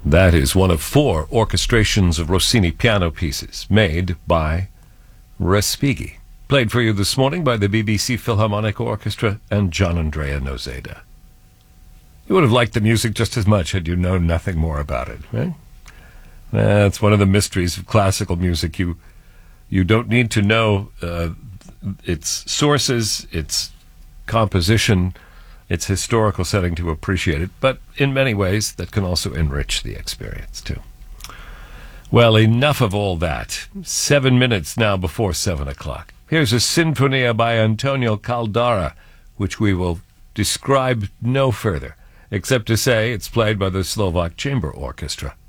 That is one of 4 orchestrations of Rossini piano pieces made by Respighi. Played for you this morning by the BBC Philharmonic Orchestra and Gian Andrea Nozeda. You would have liked the music just as much had you known nothing more about it, right? That's one of the mysteries of classical music. You don't need to know its sources, its composition, its historical setting to appreciate it, but in many ways that can also enrich the experience too. Well, enough of all that. 7 minutes now before 7 o'clock. Here's a Sinfonia by Antonio Caldara, which we will describe no further, except to say it's played by the Slovak Chamber Orchestra.